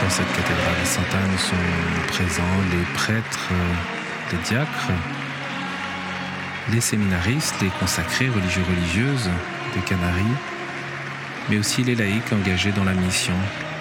Dans cette cathédrale Sainte-Anne sont présents les prêtres, les diacres, les séminaristes, les consacrés religieux-religieuses des Canaries, mais aussi les laïcs engagés dans la mission